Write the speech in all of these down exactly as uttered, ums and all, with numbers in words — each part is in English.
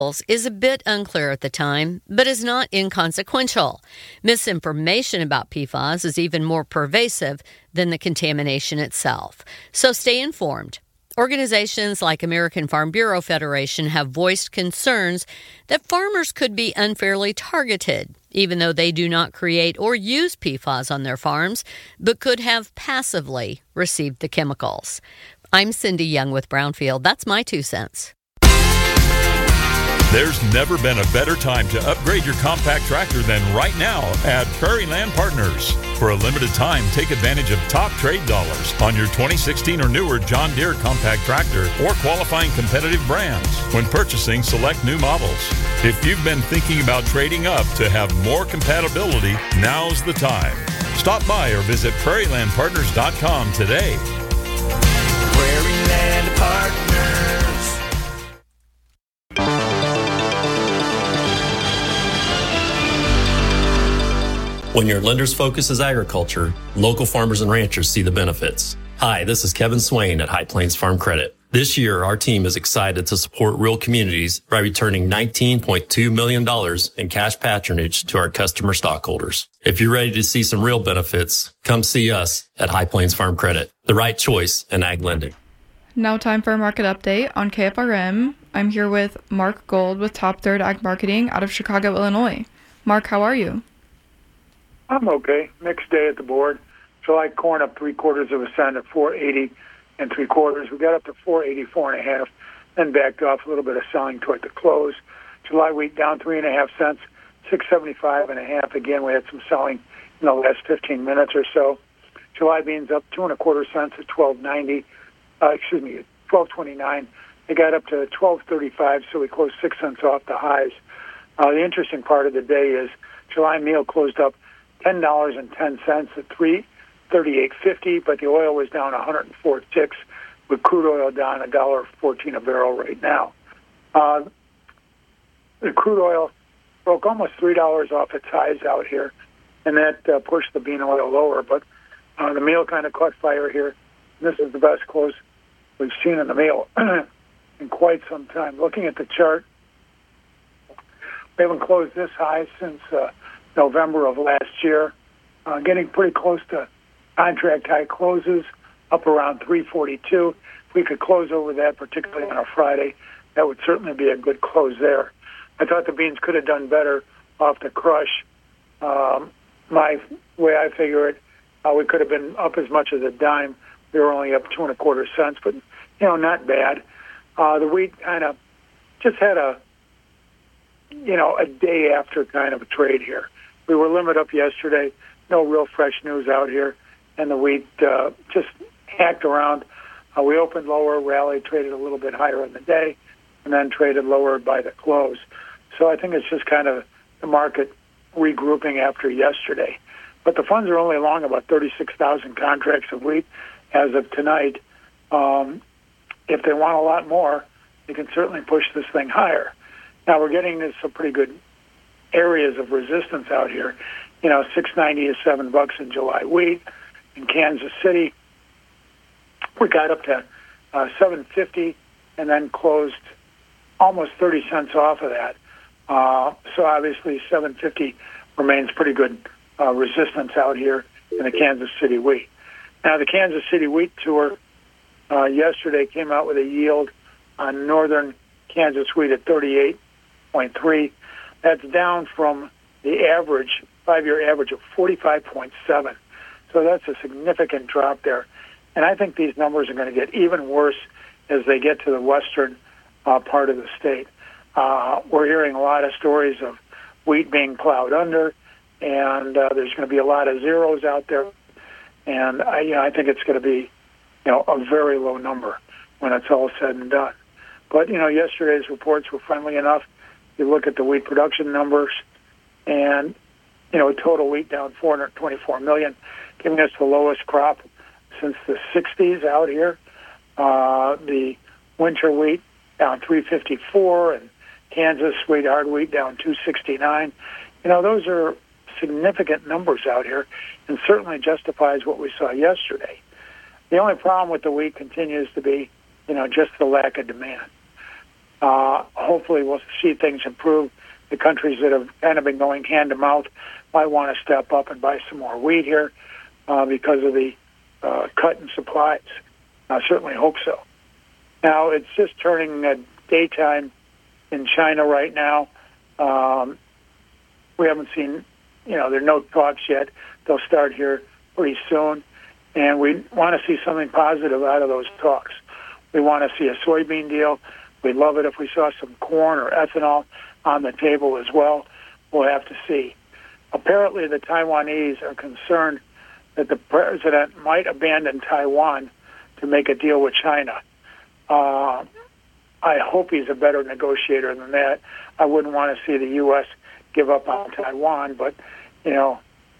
is a bit unclear at the time, but is not inconsequential. Misinformation about P F A S is even more pervasive than the contamination itself. So stay informed. Organizations like American Farm Bureau Federation have voiced concerns that farmers could be unfairly targeted, even though they do not create or use P F A S on their farms, but could have passively received the chemicals. I'm Cindy Young with Brownfield. That's my two cents. There's never been a better time to upgrade your compact tractor than right now at Prairie Land Partners. For a limited time, take advantage of top trade dollars on your twenty sixteen or newer John Deere compact tractor or qualifying competitive brands when purchasing select new models. If you've been thinking about trading up to have more compatibility, now's the time. Stop by or visit prairie land partners dot com today. Prairie Land Partners. When your lender's focus is agriculture, local farmers and ranchers see the benefits. Hi, this is Kevin Swain at High Plains Farm Credit. This year, our team is excited to support rural communities by returning nineteen point two million dollars in cash patronage to our customer stockholders. If you're ready to see some real benefits, come see us at High Plains Farm Credit, the right choice in ag lending. Now time for a market update on K F R M. I'm here with Mark Gold with Top Third Ag Marketing out of Chicago, Illinois. Mark, how are you? I'm okay. Mixed day at the board. July corn up three quarters of a cent at four eighty and three quarters. We got up to four eighty-four and a half, then backed off a little bit of selling toward the close. July wheat down three and a half cents, six seventy-five and a half. Again, we had some selling in the last fifteen minutes or so. July beans up two and a quarter cents at twelve ninety. Uh, excuse me, twelve twenty-nine. They got up to twelve thirty-five, so we closed six cents off the highs. Uh, the interesting part of the day is July meal closed up ten dollars and ten cents at three thirty-eight fifty, but the oil was down one hundred four ticks, with crude oil down one dollar fourteen a barrel right now. Uh, the crude oil broke almost three dollars off its highs out here, and that uh, pushed the bean oil lower, but uh, the meal kind of caught fire here. This is the best close we've seen in the meal in quite some time. Looking at the chart, we haven't closed this high since uh, November of last year, uh, getting pretty close to contract high closes, up around three forty-two. If we could close over that, particularly on a Friday, that would certainly be a good close there. I thought the beans could have done better off the crush. Um, my way I figure it, uh, we could have been up as much as a dime. We were only up two and a quarter cents, but, you know, not bad. Uh, the wheat kind of just had a, you know, a day after kind of a trade here. We were limit up yesterday, no real fresh news out here, and the wheat uh, just hacked around. Uh, we opened lower, rallied, traded a little bit higher in the day, and then traded lower by the close. So I think it's just kind of the market regrouping after yesterday. But the funds are only long about thirty-six thousand contracts of wheat as of tonight. Um, if they want a lot more, they can certainly push this thing higher. Now we're getting into some pretty good areas of resistance out here. You know, six ninety is seven bucks in July wheat. In Kansas City, we got up to uh, seven fifty and then closed almost thirty cents off of that. Uh, so obviously seven fifty remains pretty good uh, resistance out here in the Kansas City wheat. Now the Kansas City wheat tour uh, yesterday came out with a yield on northern Kansas wheat at thirty-eight point three. That's down from the average, five-year average of forty-five point seven. So that's a significant drop there. And I think these numbers are going to get even worse as they get to the western uh, part of the state. Uh, we're hearing a lot of stories of wheat being plowed under, and uh, there's going to be a lot of zeros out there. And I, you know, I think it's going to be, you know, a very low number when it's all said and done. But, you know, yesterday's reports were friendly enough. You look at the wheat production numbers, and, you know, total wheat down four hundred twenty-four million, giving us the lowest crop since the sixties out here. Uh, the winter wheat down three fifty-four, and Kansas wheat, hard wheat down two sixty-nine. You know, those are significant numbers out here, and certainly justifies what we saw yesterday. The only problem with the wheat continues to be, you know, just the lack of demand. Uh, hopefully we'll see things improve. The countries that have kind of been going hand to mouth might want to step up and buy some more wheat here uh, because of the uh, cut in supplies. I certainly hope so. Now, it's just turning uh, daytime in China right now. Um, we haven't seen, you know, there are no talks yet. They'll start here pretty soon. And we want to see something positive out of those talks. We want to see a soybean deal. We'd love it if we saw some corn or ethanol on the table as well. We'll have to see. Apparently, the Taiwanese are concerned that the president might abandon Taiwan to make a deal with China. Uh, I hope he's a better negotiator than that. I wouldn't want to see the U S give up on Taiwan, but, you know,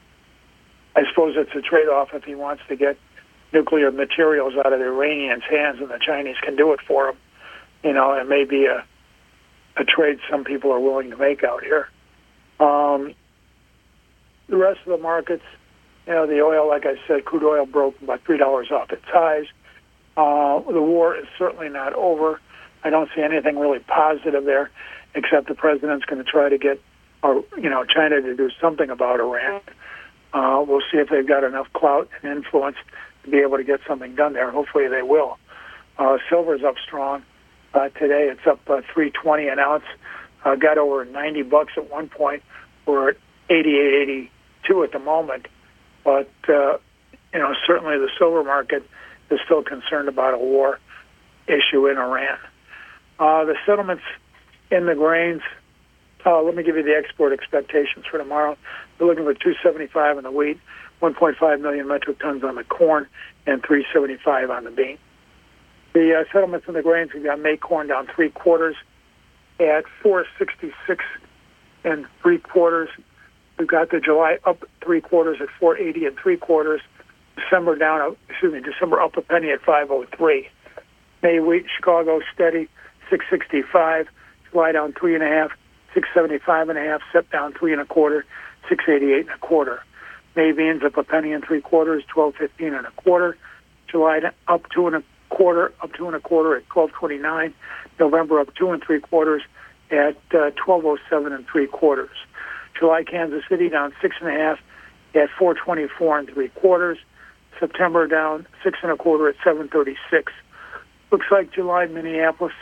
I suppose it's a trade-off if he wants to get nuclear materials out of the Iranians' hands and the Chinese can do it for him. You know, it may be a, a trade some people are willing to make out here. Um, the rest of the markets, you know, the oil, like I said, crude oil broke about three dollars off its highs. Uh, the war is certainly not over. I don't see anything really positive there, except the president's going to try to get, or you know, China to do something about Iran. Uh, we'll see if they've got enough clout and influence to be able to get something done there. Hopefully they will. Uh, silver's up strong. Uh, today it's up uh, three twenty an ounce. Uh, got over ninety bucks at one point. We're at eighty-eight, eighty-two at the moment. But, uh, you know, certainly the silver market is still concerned about a war issue in Iran. Uh, the settlements in the grains, uh, let me give you the export expectations for tomorrow. We're looking for two seventy-five on the wheat, one point five million metric tons on the corn, and three seventy-five on the bean. The uh, settlements in the grains, we've got May corn down three quarters at four sixty-six and three quarters. We've got the July up three quarters at four eighty and three quarters. December down, excuse me, December up a penny at five oh three. May wheat, Chicago steady, six sixty-five. July down three and a half, six seventy-five and a half. Sep down three and a quarter, six eighty-eight and a quarter. May beans up a penny and three quarters, twelve fifteen and a quarter. July up two and a quarter, up two and a quarter at twelve twenty-nine. November up two and three quarters at uh, twelve oh seven and three quarters. July Kansas City down six and a half at four twenty-four and three quarters. September down six and a quarter at seven thirty-six. Looks like July Minneapolis.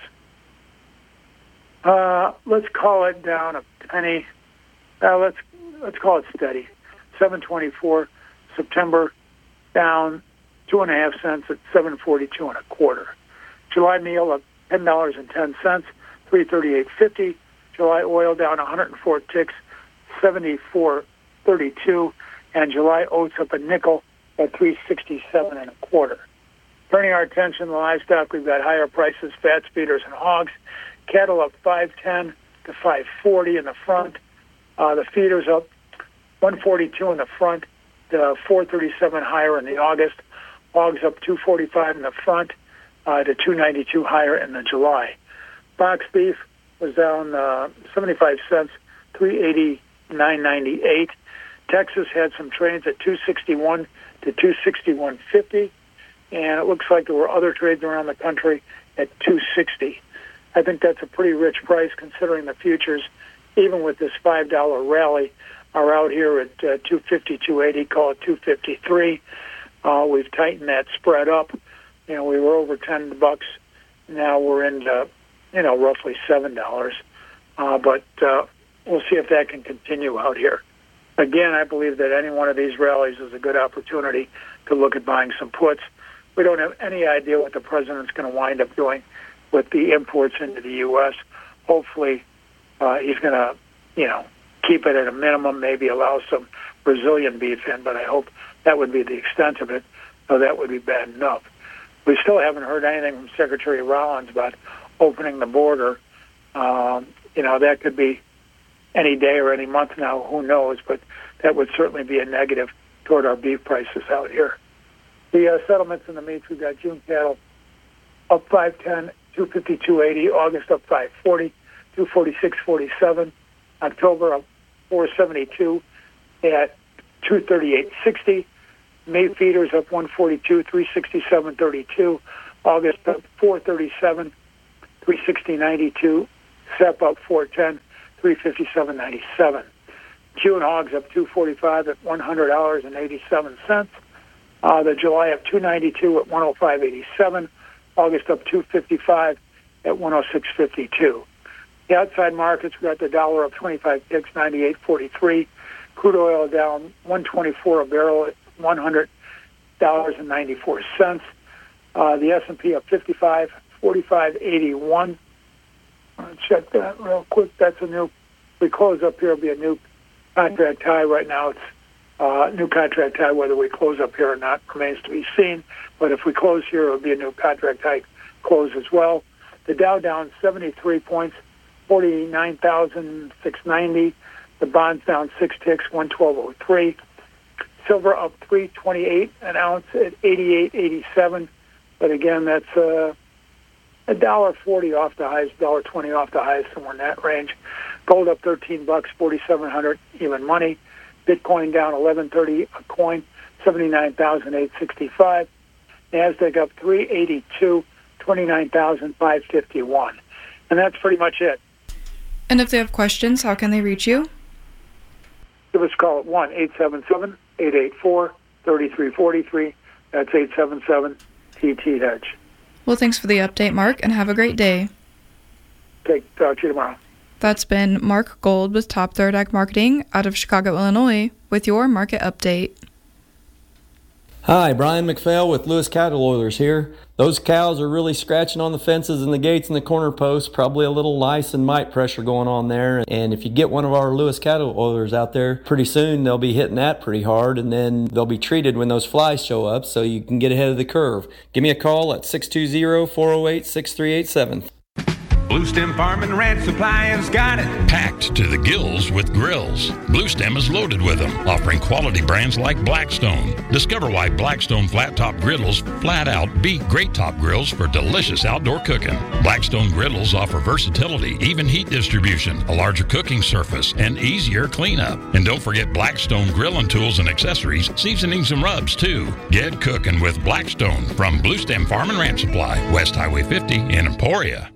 Uh, let's call it down a penny. Uh, let's let's call it steady. seven twenty-four. September down two and a half cents at seven forty-two and a quarter. July meal up ten dollars and ten cents, three thirty-eight fifty. July oil down one hundred four ticks, seventy-four thirty-two, and July oats up a nickel at three sixty-seven and a quarter. Turning our attention to livestock, we've got higher prices, fat feeders and hogs. Cattle up five ten to five forty in the front. Uh, the feeders up one forty-two in the front, to four thirty-seven higher in the August. Hogs up two forty-five in the front uh, to two ninety-two higher in the July. Box beef was down uh, seventy-five cents, three eighty-nine ninety-eight. Texas had some trades at two sixty-one to two sixty-one fifty, and it looks like there were other trades around the country at two sixty. I think that's a pretty rich price considering the futures, even with this five dollar rally, are out here at uh, two fifty, two eighty, call it two fifty-three. Uh, we've tightened that spread up. You know, we were over ten bucks. Now we're into, you know, roughly seven dollars. Uh, but uh, we'll see if that can continue out here. Again, I believe that any one of these rallies is a good opportunity to look at buying some puts. We don't have any idea what the president's going to wind up doing with the imports into the U S. Hopefully, uh, he's going to, you know, keep it at a minimum, maybe allow some Brazilian beef in, but I hope that would be the extent of it, so that would be bad enough. We still haven't heard anything from Secretary Rollins about opening the border. Um, you know, that could be any day or any month now, who knows, but that would certainly be a negative toward our beef prices out here. The uh, settlements in the meats, we've got June cattle up five ten, two fifty, two eighty, August up five forty, two forty-six forty-seven, October up four seventy-two at two thirty-eight sixty, May feeders up one forty-two, three sixty-seven thirty-two, August up four thirty-seven three sixty ninety-two. Sep up four ten, three fifty-seven ninety-seven. June hogs up two forty-five at one hundred dollars and eighty-seven cents. Uh, the July up two ninety-two at one oh five eighty-seven. August up two fifty-five at one oh six fifty-two. The outside markets, we got the dollar up twenty-five ticks, ninety-eight forty-three. Crude oil down one twenty-four a barrel at one hundred dollars and ninety-four cents. Uh, the S and P up fifty-five, forty-five eighty-one. I'll check that real quick. That's a new, we close up here, it'll be a new contract high. Right now it's uh, new contract high. Whether we close up here or not remains to be seen. But if we close here, it'll be a new contract high close as well. The Dow down seventy-three points, forty-nine thousand six hundred ninety. The bonds down six ticks, one twelve oh three. Silver up three twenty-eight an ounce at eighty-eight eighty-seven. But again, that's uh, a dollar forty off the highs, dollar twenty off the highs, somewhere in that range. Gold up thirteen bucks, forty-seven hundred even money. Bitcoin down eleven thirty a coin, seventy-nine thousand eight hundred sixty-five. Nasdaq up three eighty-two, twenty-nine thousand five hundred fifty-one. And that's pretty much it. And if they have questions, how can they reach you? Give us a call at one eight seven seven, eight eight four, three three four three. That's eight seven seven T T Hedge. Well, thanks for the update, Mark, and have a great day. Take, talk to you tomorrow. That's been Mark Gold with Top Third Ag Marketing out of Chicago, Illinois, with your market update. Hi, Brian McPhail with Lewis Cattle Oilers here. Those cows are really scratching on the fences and the gates and the corner posts, probably a little lice and mite pressure going on there. And if you get one of our Lewis Cattle Oilers out there, pretty soon they'll be hitting that pretty hard, and then they'll be treated when those flies show up so you can get ahead of the curve. Give me a call at six two zero, four oh eight, six three eight seven. Blue Stem Farm and Ranch Supply has got it. Packed to the gills with grills. Blue Stem is loaded with them, offering quality brands like Blackstone. Discover why Blackstone flat top griddles flat out beat great top grills for delicious outdoor cooking. Blackstone griddles offer versatility, even heat distribution, a larger cooking surface, and easier cleanup. And don't forget Blackstone grilling tools and accessories, seasonings and rubs too. Get cooking with Blackstone from Blue Stem Farm and Ranch Supply, West Highway fifty in Emporia.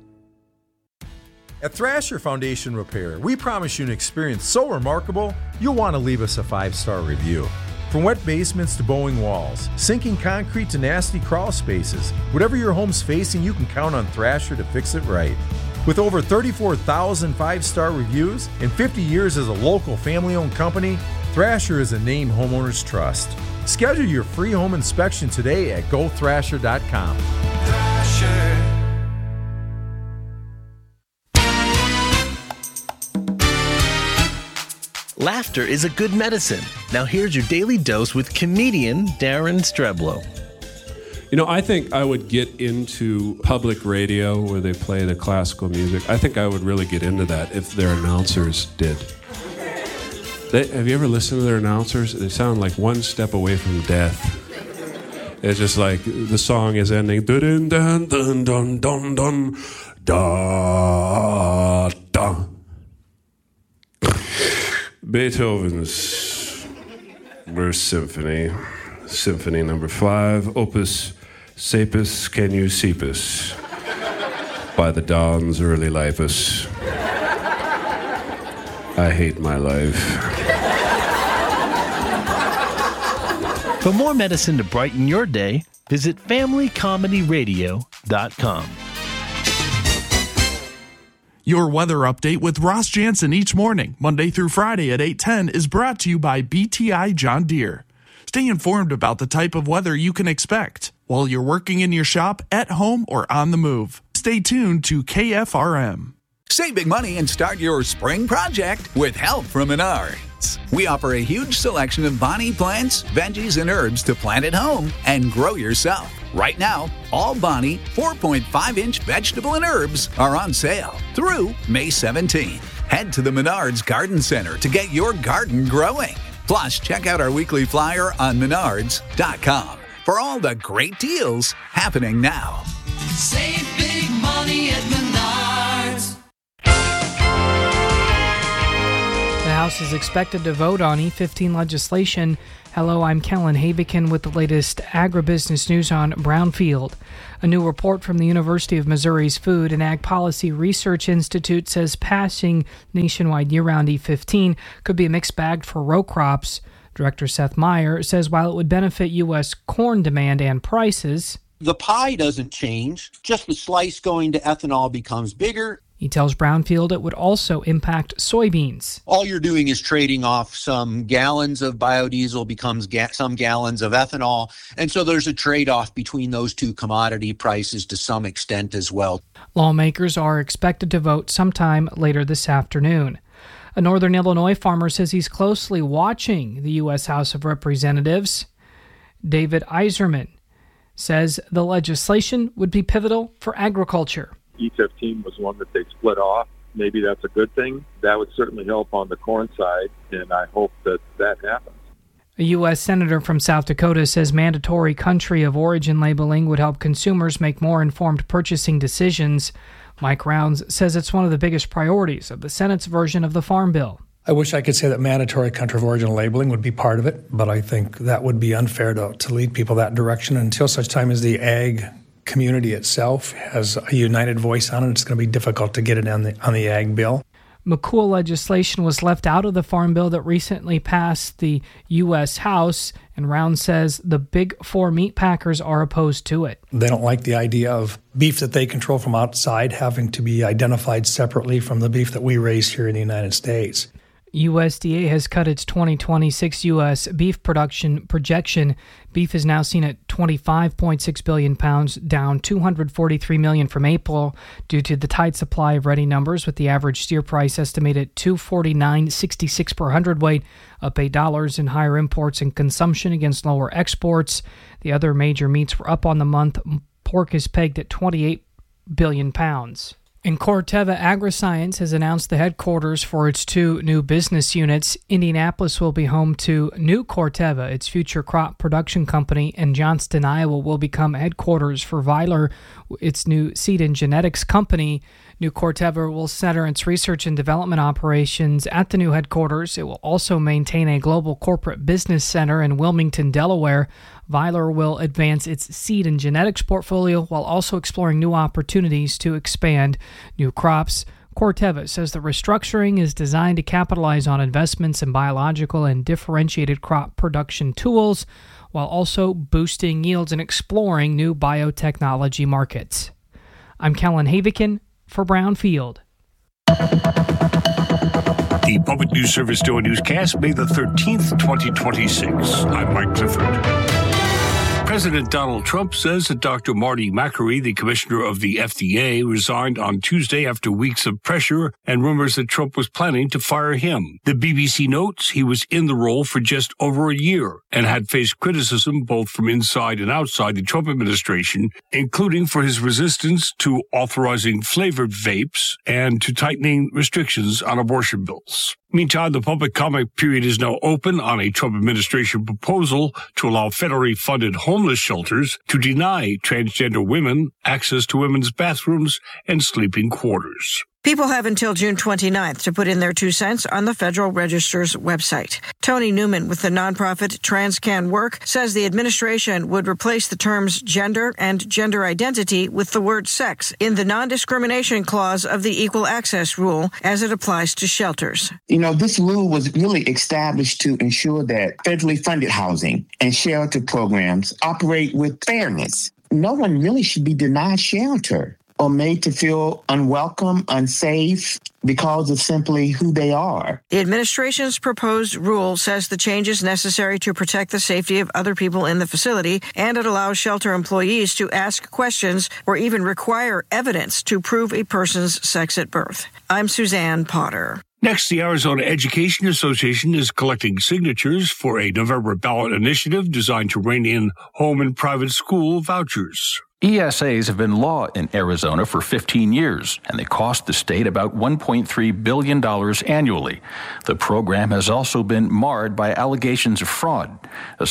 At Thrasher Foundation Repair, we promise you an experience so remarkable, you'll want to leave us a five-star review. From wet basements to bowing walls, sinking concrete to nasty crawl spaces, whatever your home's facing, you can count on Thrasher to fix it right. With over thirty-four thousand five-star reviews and fifty years as a local family-owned company, Thrasher is a name homeowners trust. Schedule your free home inspection today at go thrasher dot com. Thrasher. Laughter is a good medicine. Now here's your daily dose with comedian Darren Streblow. You know, I think I would get into public radio where they play the classical music. I think I would really get into that if their announcers did. They, have you ever listened to their announcers? They sound like one step away from death. It's just like the song is ending. Dun dun dun dun dun dun da da. Beethoven's First Symphony, Symphony Number Five, Opus Sapus Canu Cepus, by the Dawn's Early Lipus. I hate my life. For more medicine to brighten your day, visit family comedy radio dot com. Your weather update with Ross Jansen each morning, Monday through Friday at eight ten, is brought to you by B T I John Deere. Stay informed about the type of weather you can expect while you're working in your shop, at home, or on the move. Stay tuned to K F R M. Save big money and start your spring project with help from Menards. We offer a huge selection of Bonnie plants, veggies, and herbs to plant at home and grow yourself. Right now, all Bonnie four point five inch vegetable and herbs are on sale through May seventeenth. Head to the Menards Garden Center to get your garden growing. Plus, check out our weekly flyer on menards dot com for all the great deals happening now. Save big money at Menards. The House is expected to vote on E fifteen legislation. Hello, I'm Kellen Havikin with the latest agribusiness news on Brownfield. A new report from the University of Missouri's Food and Ag Policy Research Institute says passing nationwide year-round E fifteen could be a mixed bag for row crops. Director Seth Meyer says while it would benefit U S corn demand and prices, the pie doesn't change, just the slice going to ethanol becomes bigger. He tells Brownfield it would also impact soybeans. All you're doing is trading off some gallons of biodiesel becomes ga- some gallons of ethanol. And so there's a trade-off between those two commodity prices to some extent as well. Lawmakers are expected to vote sometime later this afternoon. A northern Illinois farmer says he's closely watching the U S House of Representatives. David Eiserman says the legislation would be pivotal for agriculture. E fifteen was one that they split off. Maybe that's a good thing. That would certainly help on the corn side, and I hope that that happens. A U S senator from South Dakota says mandatory country of origin labeling would help consumers make more informed purchasing decisions. Mike Rounds says it's one of the biggest priorities of the Senate's version of the Farm Bill. I wish I could say that mandatory country of origin labeling would be part of it, but I think that would be unfair to, to lead people that direction until such time as the ag community itself has a united voice on it. It's going to be difficult to get it on the on the ag bill. McCool legislation was left out of the Farm Bill that recently passed the U S House, and Round says the big four meat packers are opposed to it. They don't like the idea of beef that they control from outside having to be identified separately from the beef that we raise here in the United States. U S D A has cut its twenty twenty-six U S beef production projection. Beef is now seen at twenty-five point six billion pounds, down two hundred forty-three million from April due to the tight supply of ready numbers, with the average steer price estimated at two forty-nine sixty-six per hundredweight, up eight dollars in higher imports and consumption against lower exports. The other major meats were up on the month. Pork is pegged at twenty-eight billion pounds. And Corteva Agriscience has announced the headquarters for its two new business units. Indianapolis will be home to New Corteva, its future crop production company, and Johnston, Iowa will become headquarters for Weiler, its new seed and genetics company. New Corteva will center its research and development operations at the new headquarters. It will also maintain a global corporate business center in Wilmington, Delaware. Weiler will advance its seed and genetics portfolio while also exploring new opportunities to expand new crops. Corteva says the restructuring is designed to capitalize on investments in biological and differentiated crop production tools while also boosting yields and exploring new biotechnology markets. I'm Kellen Havikin for Brownfield. The Public News Service Daily Newscast, May the thirteenth, twenty twenty-six. I'm Mike Clifford. President Donald Trump says that Doctor Marty Makary, the commissioner of the F D A, resigned on Tuesday after weeks of pressure and rumors that Trump was planning to fire him. The B B C notes he was in the role for just over a year and had faced criticism both from inside and outside the Trump administration, including for his resistance to authorizing flavored vapes and to tightening restrictions on abortion bills. Meantime, the public comment period is now open on a Trump administration proposal to allow federally funded homeless shelters to deny transgender women access to women's bathrooms and sleeping quarters. People have until June twenty-ninth to put in their two cents on the Federal Register's website. Tony Newman with the nonprofit TransCan Work says the administration would replace the terms gender and gender identity with the word sex in the non-discrimination clause of the Equal Access Rule as it applies to shelters. You know, this rule was really established to ensure that federally funded housing and shelter programs operate with fairness. No one really should be denied shelter or made to feel unwelcome, unsafe, because of simply who they are. The administration's proposed rule says the change is necessary to protect the safety of other people in the facility, and it allows shelter employees to ask questions or even require evidence to prove a person's sex at birth. I'm Suzanne Potter. Next, the Arizona Education Association is collecting signatures for a November ballot initiative designed to rein in home and private school vouchers. E S As have been law in Arizona for fifteen years, and they cost the state about one point three billion dollars annually. The program has also been marred by allegations of fraud.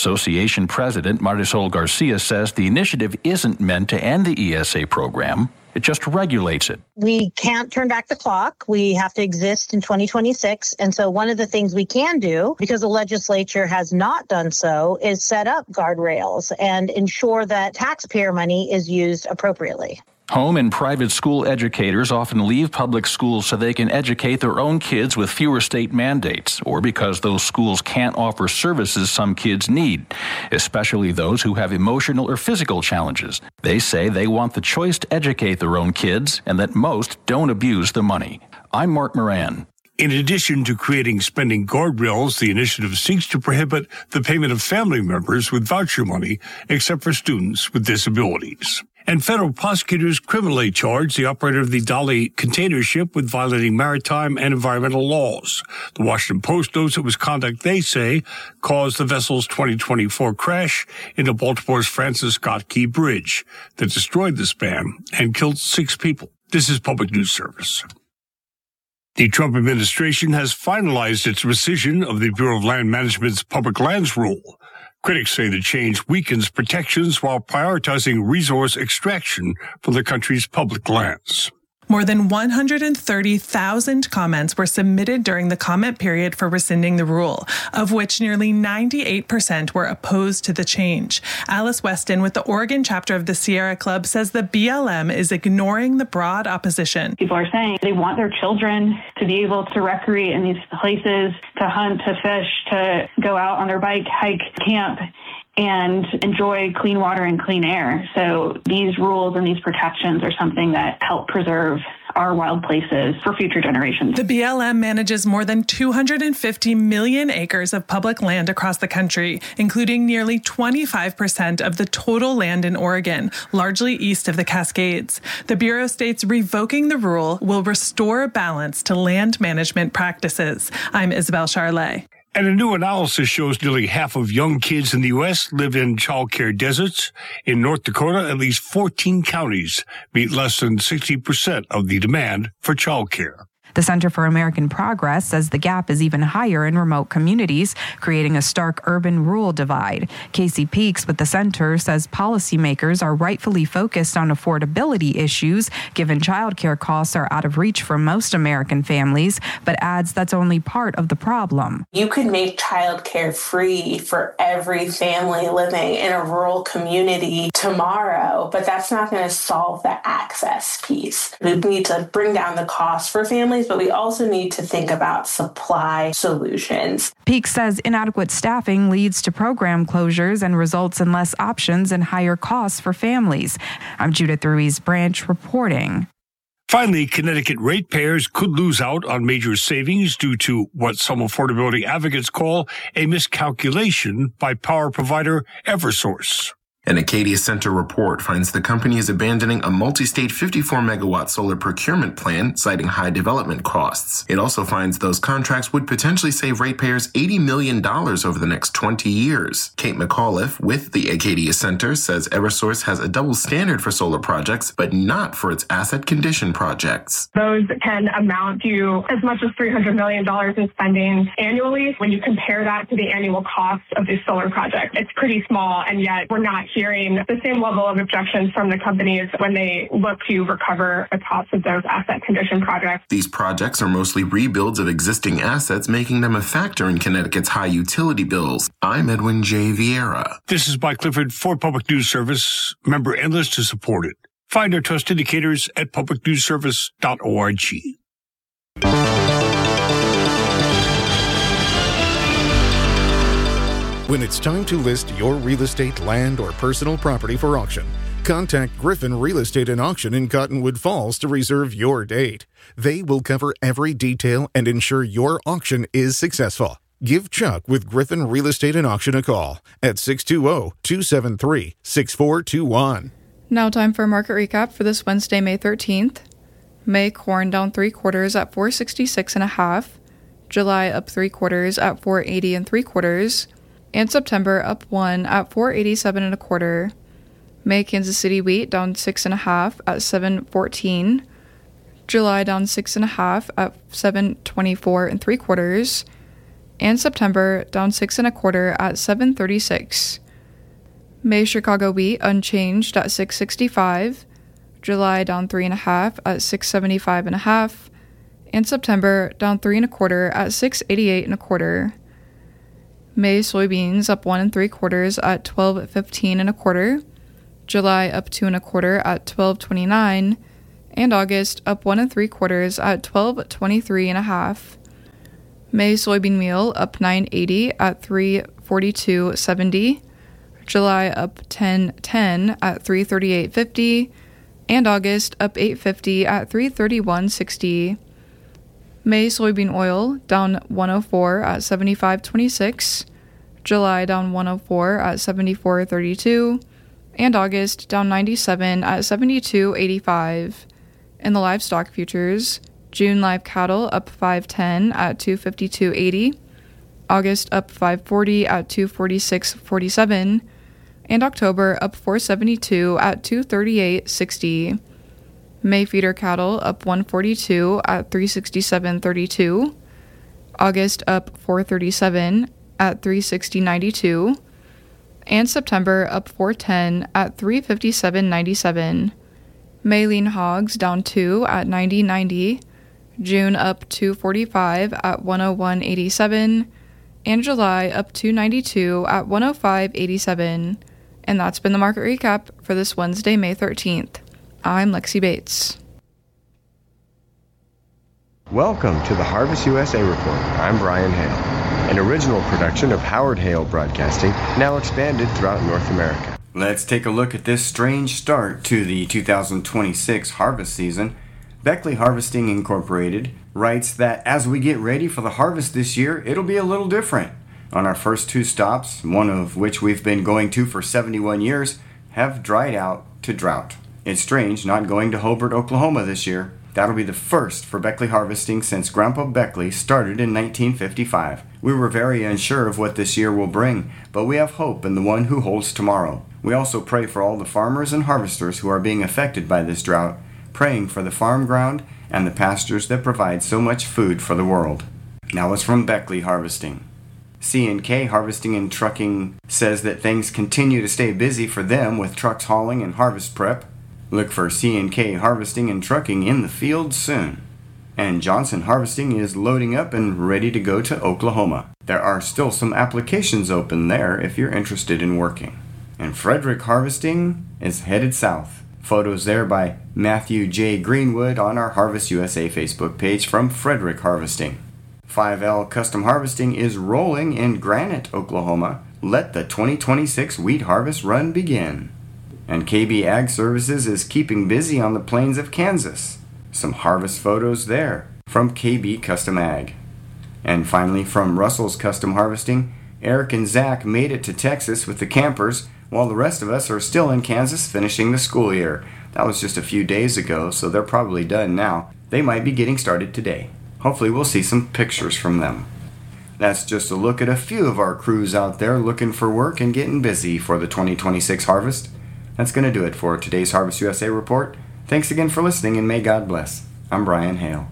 Association President Marisol Garcia says the initiative isn't meant to end the E S A program. It just regulates it. We can't turn back the clock. We have to exist in twenty twenty-six. And so one of the things we can do, because the legislature has not done so, is set up guardrails and ensure that taxpayer money is used appropriately. Home and private school educators often leave public schools so they can educate their own kids with fewer state mandates, or because those schools can't offer services some kids need, especially those who have emotional or physical challenges. They say they want the choice to educate their own kids and that most don't abuse the money. I'm Mark Moran. In addition to creating spending guardrails, the initiative seeks to prohibit the payment of family members with voucher money, except for students with disabilities. And federal prosecutors criminally charged the operator of the Dali container ship with violating maritime and environmental laws. The Washington Post notes it was conduct they say caused the vessel's twenty twenty-four crash into Baltimore's Francis Scott Key Bridge that destroyed the span and killed six people. This is Public News Service. The Trump administration has finalized its rescission of the Bureau of Land Management's public lands rule. Critics say the change weakens protections while prioritizing resource extraction from the country's public lands. More than one hundred thirty thousand comments were submitted during the comment period for rescinding the rule, of which nearly ninety-eight percent were opposed to the change. Alice Weston with the Oregon chapter of the Sierra Club says the B L M is ignoring the broad opposition. People are saying they want their children to be able to recreate in these places, to hunt, to fish, to go out on their bike, hike, camp, and enjoy clean water and clean air. So these rules and these protections are something that help preserve our wild places for future generations. The B L M manages more than two hundred fifty million acres of public land across the country, including nearly twenty-five percent of the total land in Oregon, largely east of the Cascades. The Bureau states revoking the rule will restore balance to land management practices. I'm Isabel Charlet. And a new analysis shows nearly half of young kids in the U S live in child care deserts. In North Dakota, at least fourteen counties meet less than sixty percent of the demand for child care. The Center for American Progress says the gap is even higher in remote communities, creating a stark urban-rural divide. Casey Peaks with the center says policymakers are rightfully focused on affordability issues, given childcare costs are out of reach for most American families, but adds that's only part of the problem. You could make childcare free for every family living in a rural community tomorrow, but that's not going to solve the access piece. We need to bring down the cost for families, but we also need to think about supply solutions. Peak says inadequate staffing leads to program closures and results in less options and higher costs for families. I'm Judith Ruiz Branch reporting. Finally, Connecticut ratepayers could lose out on major savings due to what some affordability advocates call a miscalculation by power provider Eversource. An Acadia Center report finds the company is abandoning a multi-state fifty-four megawatt solar procurement plan, citing high development costs. It also finds those contracts would potentially save ratepayers eighty million dollars over the next twenty years. Kate McAuliffe with the Acadia Center says Eversource has a double standard for solar projects, but not for its asset condition projects. Those can amount to as much as three hundred million dollars in spending annually. When you compare that to the annual cost of these solar projects, it's pretty small, and yet we're not hearing the same level of objections from the companies when they look to recover the cost of those asset condition projects. These projects are mostly rebuilds of existing assets, making them a factor in Connecticut's high utility bills. I'm Edwin J. Vieira. This is Mike Clifford for Public News Service. Member endless to support it. Find our trust indicators at public news service dot org. When it's time to list your real estate, land, or personal property for auction, contact Griffin Real Estate and Auction in Cottonwood Falls to reserve your date. They will cover every detail and ensure your auction is successful. Give Chuck with Griffin Real Estate and Auction a call at six two zero, two seven three, six four two one. Now time for a market recap for this Wednesday, May thirteenth. May corn down three quarters at four sixty-six and a half. July up three quarters at four eighty and three quarters. And September up one at four eighty-seven and a quarter. May Kansas City wheat down six and a half at seven fourteen. July down six and a half at seven twenty-four and three quarters. And September down six and a quarter at seven thirty-six. May Chicago wheat unchanged at six sixty-five. July down three and a half at six seventy-five and a half, and September down three and a quarter at six eighty-eight and a quarter. May soybeans up one and three quarters at twelve fifteen and a quarter, July up two and a quarter at twelve twenty-nine, and August up one and three quarters at twelve twenty-three and a half. May soybean meal up nine eighty at three forty-two seventy, July up ten ten at three thirty-eight fifty, and August up eight fifty at three thirty-one sixty. May soybean oil down one oh four at seventy-five twenty-six, July down one oh four at seventy-four thirty-two, and August down ninety-seven at seventy-two eighty-five. In the livestock futures, June live cattle up five ten at two fifty-two eighty, August up five forty at two forty-six forty-seven, and October up four seventy-two at two thirty-eight sixty. May feeder cattle up one forty-two at three sixty-seven thirty-two, August up four thirty-seven at three sixty ninety-two, and September up four ten at three fifty-seven ninety-seven. May lean hogs down two at ninety ninety, June up two forty-five at one oh one eighty-seven, and July up two ninety-two at one oh five eighty-seven. And that's been the market recap for this Wednesday, May thirteenth. I'm Lexi Bates. Welcome to the Harvest U S A Report. I'm Brian Hale, an original production of Howard Hale Broadcasting, now expanded throughout North America. Let's take a look at this strange start to the two thousand twenty-six harvest season. Beckley Harvesting Incorporated writes that as we get ready for the harvest this year, it'll be a little different. On our first two stops, one of which we've been going to for seventy-one years, have dried out to drought. It's strange not going to Hobart, Oklahoma this year. That'll be the first for Beckley Harvesting since Grandpa Beckley started in nineteen fifty-five. We were very unsure of what this year will bring, but we have hope in the one who holds tomorrow. We also pray for all the farmers and harvesters who are being affected by this drought, praying for the farm ground and the pastures that provide so much food for the world. Now it's from Beckley Harvesting. C and K Harvesting and Trucking says that things continue to stay busy for them with trucks hauling and harvest prep. Look for C and K Harvesting and Trucking in the field soon. And Johnson Harvesting is loading up and ready to go to Oklahoma. There are still some applications open there if you're interested in working. And Frederick Harvesting is headed south. Photos there by Matthew J. Greenwood on our Harvest U S A Facebook page from Frederick Harvesting. five L Custom Harvesting is rolling in Granite, Oklahoma. Let the twenty twenty-six wheat harvest run begin. And K B Ag Services is keeping busy on the plains of Kansas. Some harvest photos there from K B Custom Ag. And finally, from Russell's Custom Harvesting, Eric and Zach made it to Texas with the campers, while the rest of us are still in Kansas finishing the school year. That was just a few days ago, so they're probably done now. They might be getting started today. Hopefully we'll see some pictures from them. That's just a look at a few of our crews out there looking for work and getting busy for the twenty twenty-six harvest. That's going to do it for today's Harvest U S A Report. Thanks again for listening, and may God bless. I'm Brian Hale.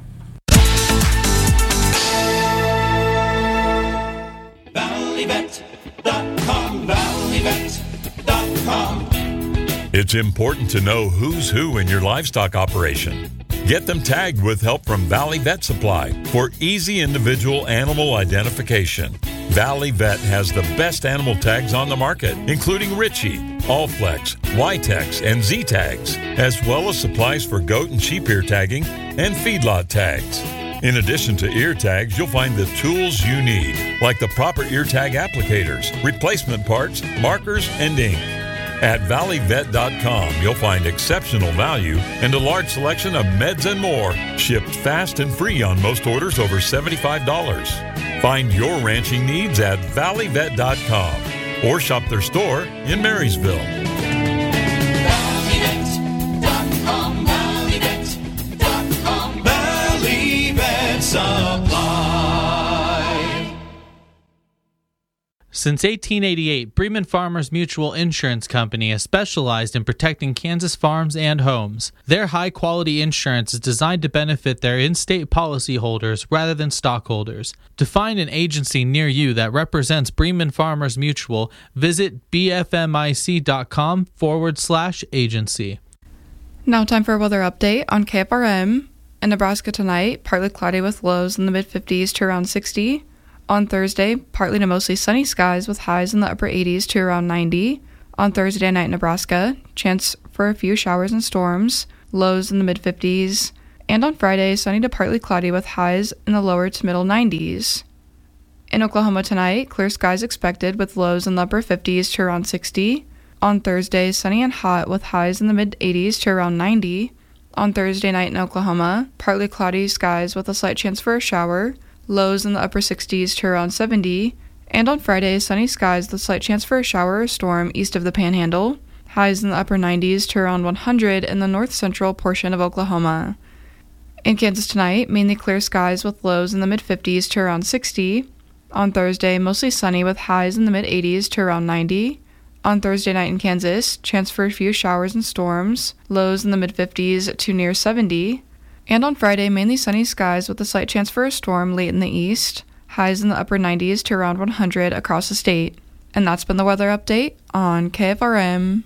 Valley Vet dot com, Valley Vet dot com. It's important to know who's who in your livestock operation. Get them tagged with help from Valley Vet Supply for easy individual animal identification. Valley Vet has the best animal tags on the market, including Ritchie, Allflex, Y-Tex, and Z-Tags, as well as supplies for goat and sheep ear tagging and feedlot tags. In addition to ear tags, you'll find the tools you need, like the proper ear tag applicators, replacement parts, markers, and ink. At Valley Vet dot com, you'll find exceptional value and a large selection of meds and more, shipped fast and free on most orders over seventy-five dollars. Find your ranching needs at Valley Vet dot com or shop their store in Marysville. Valley Vet dot com, Valley Vet dot com, Valley Vet Supply. Since eighteen eighty-eight, Bremen Farmers Mutual Insurance Company has specialized in protecting Kansas farms and homes. Their high-quality insurance is designed to benefit their in-state policyholders rather than stockholders. To find an agency near you that represents Bremen Farmers Mutual, visit bfmic.com forward slash agency. Now time for a weather update on K F R M. In Nebraska tonight, partly cloudy with lows in the mid-fifties to around sixty. On Thursday, partly to mostly sunny skies with highs in the upper eighties to around ninety. On Thursday night in Nebraska, chance for a few showers and storms, lows in the mid-fifties. And on Friday, sunny to partly cloudy with highs in the lower to middle nineties. In Oklahoma tonight, clear skies expected with lows in the upper fifties to around sixty. On Thursday, sunny and hot with highs in the mid-eighties to around ninety. On Thursday night in Oklahoma, partly cloudy skies with a slight chance for a shower, lows in the upper sixties to around seventy. And on Friday, sunny skies with a slight chance for a shower or storm east of the Panhandle, highs in the upper nineties to around one hundred in the north-central portion of Oklahoma. In Kansas tonight, mainly clear skies with lows in the mid-fifties to around sixty. On Thursday, mostly sunny with highs in the mid-eighties to around ninety. On Thursday night in Kansas, chance for a few showers and storms, lows in the mid-fifties to near seventy. And on Friday, mainly sunny skies with a slight chance for a storm late in the east, highs in the upper nineties to around one hundred across the state. And that's been the weather update on K F R M.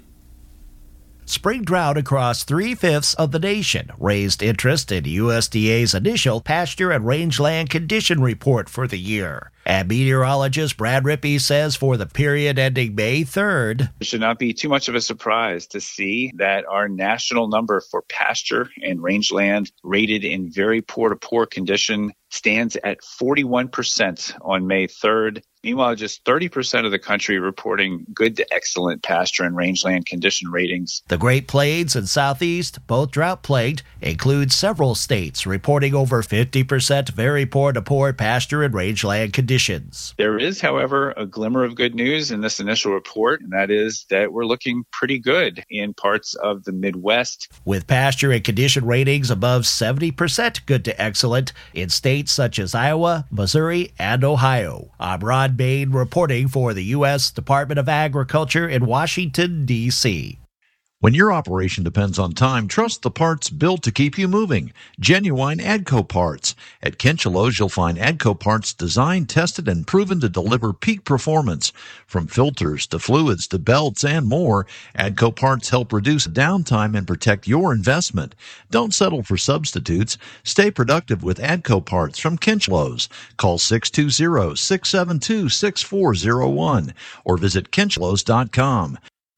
Spring drought across three-fifths of the nation raised interest in U S D A's initial pasture and rangeland condition report for the year. And meteorologist Brad Rippey says for the period ending May third, it should not be too much of a surprise to see that our national number for pasture and rangeland rated in very poor to poor condition stands at forty-one percent on May third. Meanwhile, just thirty percent of the country reporting good to excellent pasture and rangeland condition ratings. The Great Plains and Southeast, both drought-plagued, include several states reporting over fifty percent very poor to poor pasture and rangeland conditions. There is, however, a glimmer of good news in this initial report, and that is that we're looking pretty good in parts of the Midwest. With pasture and condition ratings above seventy percent good to excellent in states such as Iowa, Missouri, and Ohio. I'm Ron Bain reporting for the U S Department of Agriculture in Washington, D C When your operation depends on time, trust the parts built to keep you moving. Genuine AGCO parts. At Kinchelo's, you'll find AGCO parts designed, tested, and proven to deliver peak performance. From filters to fluids to belts and more, AGCO parts help reduce downtime and protect your investment. Don't settle for substitutes. Stay productive with AGCO parts from Kinchelo's. Call six two zero, six seven two, six four zero one or visit kinchelos dot com.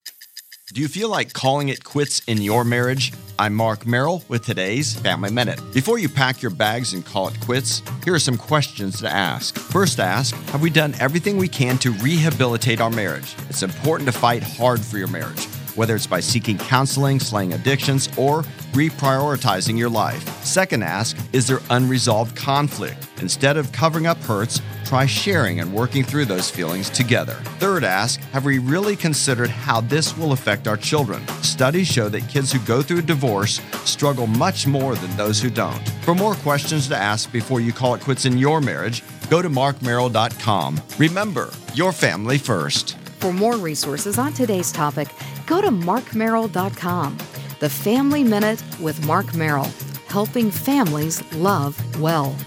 Do you feel like calling it quits in your marriage? I'm Mark Merrill with today's Family Minute. Before you pack your bags and call it quits, here are some questions to ask. First, ask, have we done everything we can to rehabilitate our marriage? It's important to fight hard for your marriage, whether it's by seeking counseling, slaying addictions, or reprioritizing your life. Second, ask, is there unresolved conflict? Instead of covering up hurts, try sharing and working through those feelings together. Third, ask, have we really considered how this will affect our children? Studies show that kids who go through divorce struggle much more than those who don't. For more questions to ask before you call it quits in your marriage, go to mark merrill dot com. Remember, your family first. For more resources on today's topic, go to mark merrill dot com. The Family Minute with Mark Merrill, helping families love well.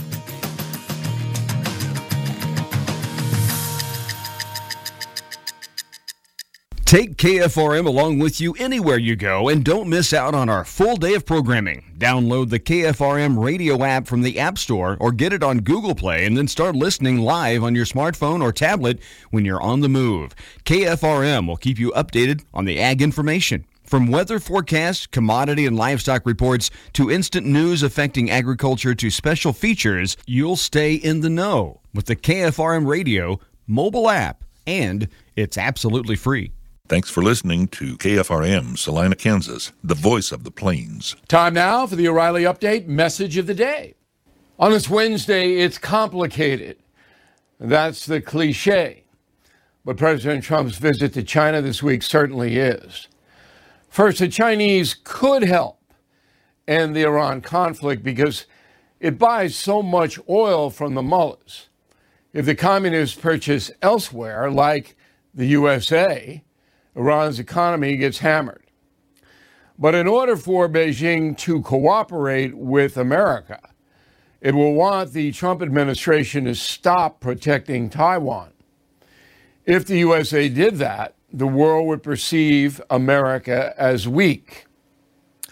Take K F R M along with you anywhere you go and don't miss out on our full day of programming. Download the K F R M radio app from the App Store or get it on Google Play and then start listening live on your smartphone or tablet when you're on the move. K F R M will keep you updated on the ag information. From weather forecasts, commodity and livestock reports, to instant news affecting agriculture to special features, you'll stay in the know with the K F R M radio mobile app, and it's absolutely free. Thanks for listening to K F R M, Salina, Kansas, the voice of the plains. Time now for the O'Reilly Update message of the day. On this Wednesday, it's complicated. That's the cliche. But President Trump's visit to China this week certainly is. First, the Chinese could help end the Iran conflict because it buys so much oil from the mullahs. If the communists purchase elsewhere, like the U S A, Iran's economy gets hammered. But in order for Beijing to cooperate with America, it will want the Trump administration to stop protecting Taiwan. If the U S A did that, the world would perceive America as weak.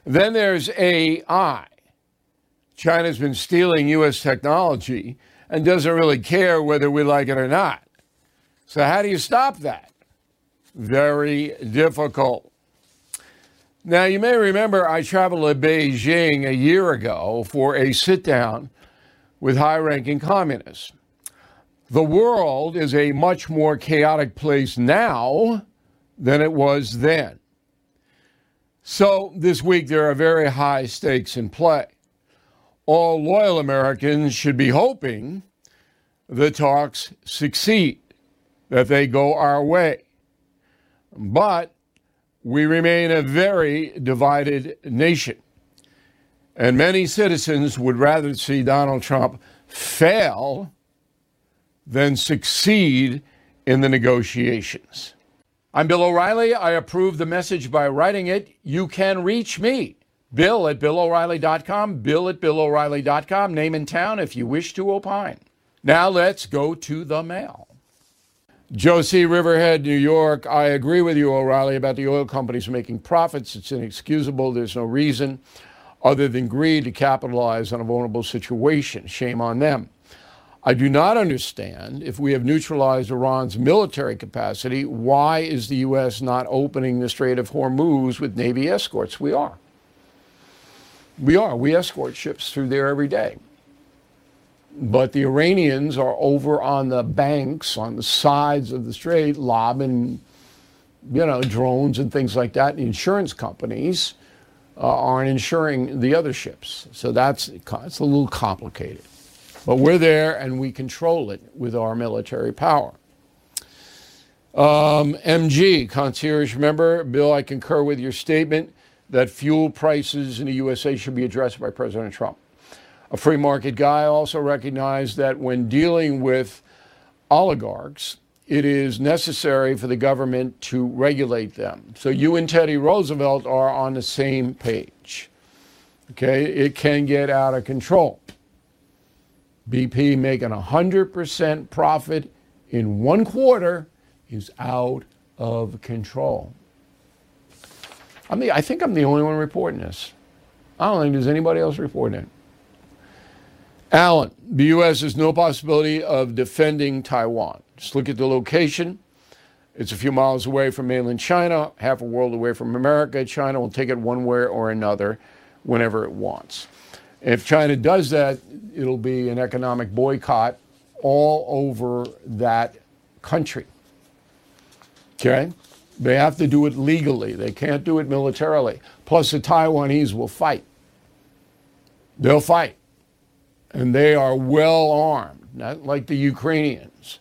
Then there's A I. China's been stealing U S technology and doesn't really care whether we like it or not. So how do you stop that? Very difficult. Now, you may remember I traveled to Beijing a year ago for a sit-down with high-ranking communists. The world is a much more chaotic place now than it was then. So this week there are very high stakes in play. All loyal Americans should be hoping the talks succeed, that they go our way. But we remain a very divided nation, and many citizens would rather see Donald Trump fail than succeed in the negotiations. I'm Bill O'Reilly. I approve the message by writing it. You can reach me, Bill at Bill O'Reilly dot com, Bill at Bill O'Reilly dot com, name and town if you wish to opine. Now let's go to the mail. Josie, Riverhead, New York. I agree with you, O'Reilly, about the oil companies making profits. It's inexcusable. There's no reason other than greed to capitalize on a vulnerable situation. Shame on them. I do not understand, if we have neutralized Iran's military capacity, why is the U S not opening the Strait of Hormuz with Navy escorts? We are. We are. We escort ships through there every day. But the Iranians are over on the banks, on the sides of the strait, lobbing, you know, drones and things like that. The insurance companies uh, aren't insuring the other ships. So that's it's a little complicated. But we're there and we control it with our military power. Um, M G, concierge member. Bill, I concur with your statement that fuel prices in the U S A should be addressed by President Trump. A free market guy also recognized that when dealing with oligarchs, it is necessary for the government to regulate them. So you and Teddy Roosevelt are on the same page. Okay, it can get out of control. B P making one hundred percent profit in one quarter is out of control. I'm the, I think I'm the only one reporting this. I don't think there's anybody else reporting it. Alan, the U S has no possibility of defending Taiwan. Just look at the location. It's a few miles away from mainland China, half a world away from America. China will take it one way or another whenever it wants. If China does that, it'll be an economic boycott all over that country. Okay? They have to do it legally. They can't do it militarily. Plus, the Taiwanese will fight. They'll fight. And they are well armed, not like the Ukrainians.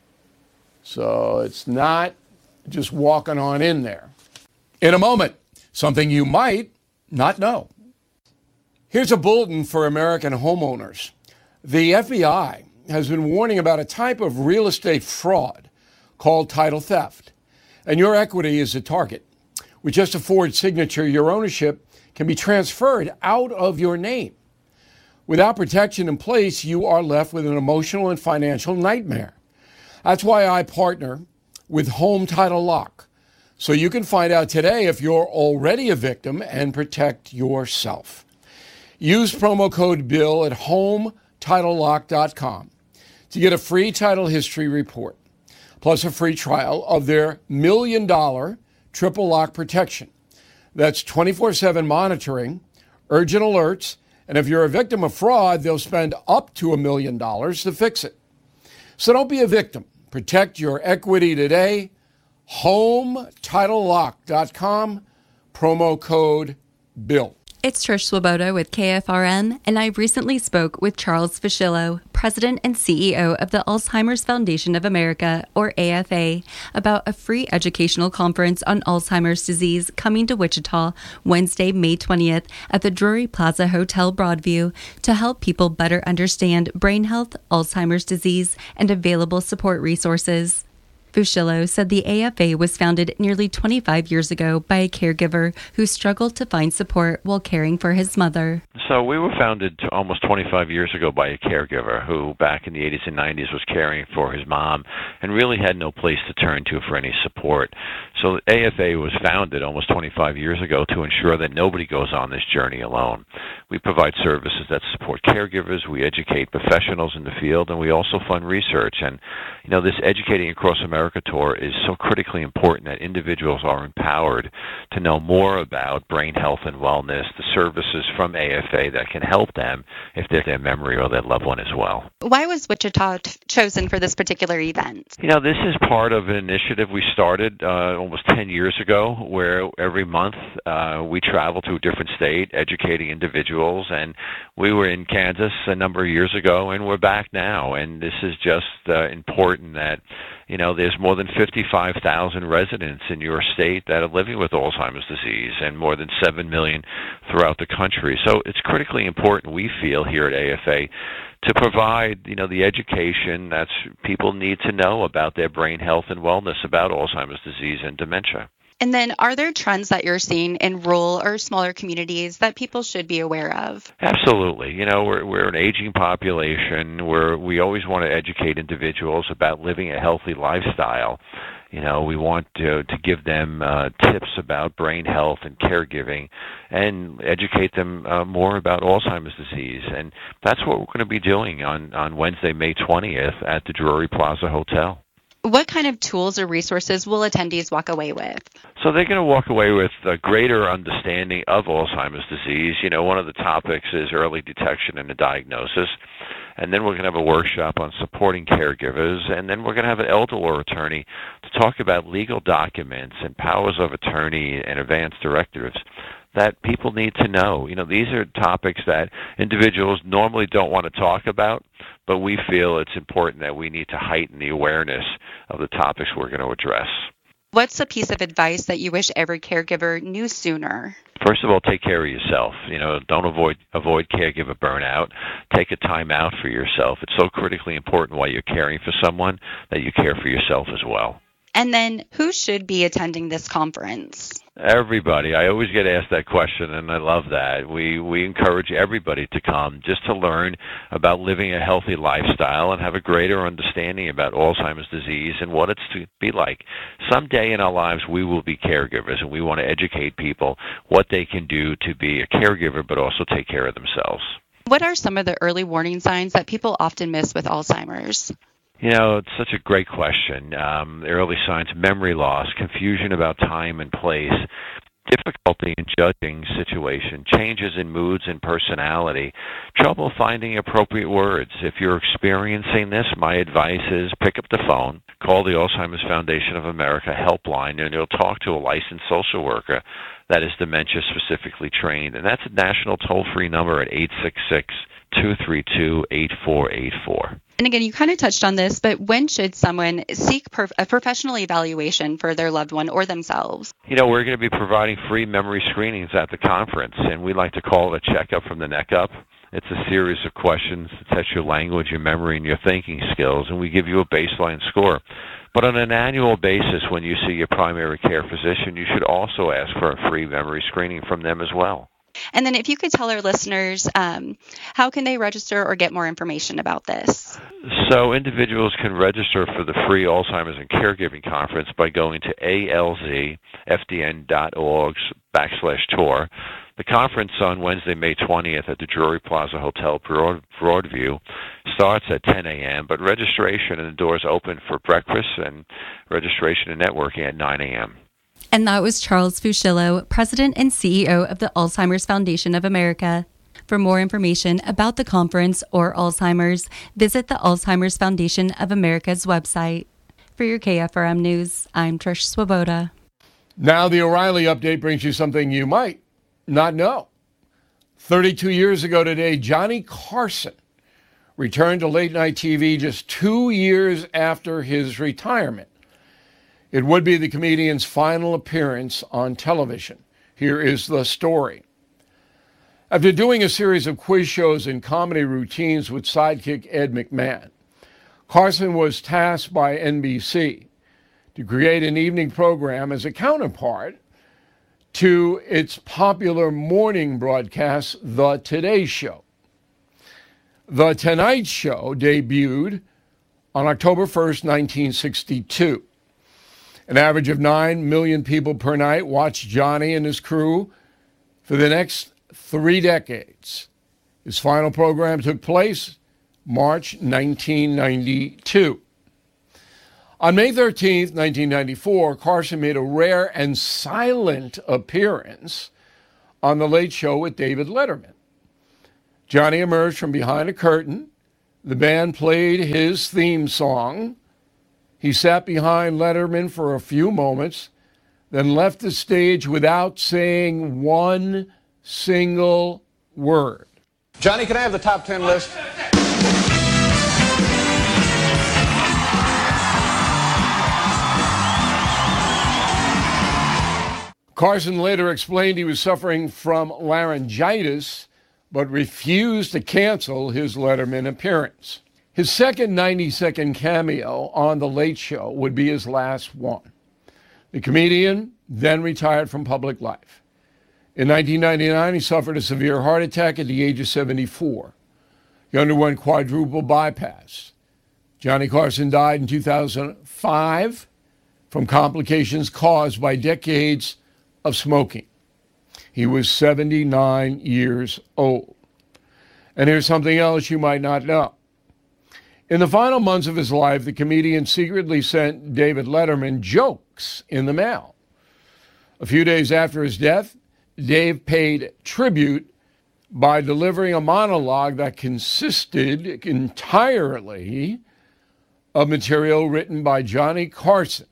So it's not just walking on in there. In a moment, something you might not know. Here's a bulletin for American homeowners. The F B I has been warning about a type of real estate fraud called title theft. And your equity is a target. With just a Ford signature, your ownership can be transferred out of your name. Without protection in place, you are left with an emotional and financial nightmare. That's why I partner with Home Title Lock, so you can find out today if you're already a victim and protect yourself. Use promo code BILL at home title lock dot com to get a free title history report, plus a free trial of their million dollar triple lock protection. That's twenty-four seven monitoring, urgent alerts, and if you're a victim of fraud, they'll spend up to a million dollars to fix it. So don't be a victim. Protect your equity today. home title lock dot com, promo code BILL. It's Trish Swoboda with K F R M, and I recently spoke with Charles Fischillo, President and C E O of the Alzheimer's Foundation of America, or A F A, about a free educational conference on Alzheimer's disease coming to Wichita Wednesday, May twentieth at the Drury Plaza Hotel Broadview to help people better understand brain health, Alzheimer's disease, and available support resources. Fushillo said the A F A was founded nearly twenty-five years ago by a caregiver who struggled to find support while caring for his mother. So we were founded almost twenty-five years ago by a caregiver who back in the eighties and nineties was caring for his mom and really had no place to turn to for any support. So the A F A was founded almost twenty-five years ago to ensure that nobody goes on this journey alone. We provide services that support caregivers, we educate professionals in the field, and we also fund research. And, you know, this Educating Across America tour is so critically important that individuals are empowered to know more about brain health and wellness, the services from A F A that can help them if they're their memory or their loved one as well. Why was Wichita t- chosen for this particular event? You know, this is part of an initiative we started uh, almost ten years ago where every month uh, we travel to a different state educating individuals. And we were in Kansas a number of years ago, and we're back now. And this is just uh, important that, you know, there's more than fifty-five thousand residents in your state that are living with Alzheimer's disease and more than seven million throughout the country. So it's critically important, we feel, here at A F A to provide, you know, the education that people need to know about their brain health and wellness, about Alzheimer's disease and dementia. And then are there trends that you're seeing in rural or smaller communities that people should be aware of? Absolutely. You know, we're we're an aging population. We're we always want to educate individuals about living a healthy lifestyle. You know, we want to to give them uh, tips about brain health and caregiving and educate them uh, more about Alzheimer's disease. And that's what we're going to be doing on, on Wednesday, May twentieth at the Drury Plaza Hotel. What kind of tools or resources will attendees walk away with? So they're going to walk away with a greater understanding of Alzheimer's disease. You know, one of the topics is early detection and the diagnosis. And then we're going to have a workshop on supporting caregivers. And then we're going to have an elder law attorney to talk about legal documents and powers of attorney and advance directives that people need to know. You know, these are topics that individuals normally don't want to talk about, but we feel it's important that we need to heighten the awareness of the topics we're going to address. What's a piece of advice that you wish every caregiver knew sooner? First of all, take care of yourself. You know, don't avoid avoid caregiver burnout. Take a time out for yourself. It's so critically important while you're caring for someone that you care for yourself as well. And then who should be attending this conference? Everybody. I always get asked that question, and I love that. We we encourage everybody to come just to learn about living a healthy lifestyle and have a greater understanding about Alzheimer's disease and what it's to be like. Someday in our lives, we will be caregivers, and we want to educate people what they can do to be a caregiver but also take care of themselves. What are some of the early warning signs that people often miss with Alzheimer's? You know, it's such a great question. Um, the early signs, memory loss, confusion about time and place, difficulty in judging situation, changes in moods and personality, trouble finding appropriate words. If you're experiencing this, my advice is pick up the phone, call the Alzheimer's Foundation of America helpline, and you'll talk to a licensed social worker that is dementia specifically trained. And that's a national toll-free number at eight six six, two three two, eight four eight four. And again, you kind of touched on this, but when should someone seek prof- a professional evaluation for their loved one or themselves? You know, we're going to be providing free memory screenings at the conference, and we like to call it a checkup from the neck up. It's a series of questions to test your language, your memory, and your thinking skills, and we give you a baseline score. But on an annual basis, when you see your primary care physician, you should also ask for a free memory screening from them as well. And then if you could tell our listeners, um, how can they register or get more information about this? So individuals can register for the free Alzheimer's and Caregiving Conference by going to A L Z F D N dot org backslash tour. The conference on Wednesday, May twentieth at the Drury Plaza Hotel, Broad, Broadview, starts at ten a.m., but registration and the doors open for breakfast and registration and networking at nine a.m. And that was Charles Fushillo, President and C E O of the Alzheimer's Foundation of America. For more information about the conference or Alzheimer's, visit the Alzheimer's Foundation of America's website. For your K F R M News, I'm Trish Swoboda. Now the O'Reilly update brings you something you might not know. thirty-two years ago today, Johnny Carson returned to late-night T V just two years after his retirement. It would be the comedian's final appearance on television. Here is the story. After doing a series of quiz shows and comedy routines with sidekick Ed McMahon, Carson was tasked by N B C to create an evening program as a counterpart to its popular morning broadcast, The Today Show. The Tonight Show debuted on October first, nineteen sixty-two. An average of nine million people per night watched Johnny and his crew for the next three decades. His final program took place March nineteen ninety-two. On May thirteenth, nineteen ninety-four, Carson made a rare and silent appearance on The Late Show with David Letterman. Johnny emerged from behind a curtain. The band played his theme song. He sat behind Letterman for a few moments, then left the stage without saying one single word. Johnny, can I have the top ten list? Carson later explained he was suffering from laryngitis, but refused to cancel his Letterman appearance. His second ninety-second cameo on The Late Show would be his last one. The comedian then retired from public life. In nineteen ninety-nine, he suffered a severe heart attack at the age of seventy-four. He underwent quadruple bypass. Johnny Carson died in two thousand five from complications caused by decades of smoking. He was seventy-nine years old. And here's something else you might not know. In the final months of his life, the comedian secretly sent David Letterman jokes in the mail. A few days after his death, Dave paid tribute by delivering a monologue that consisted entirely of material written by Johnny Carson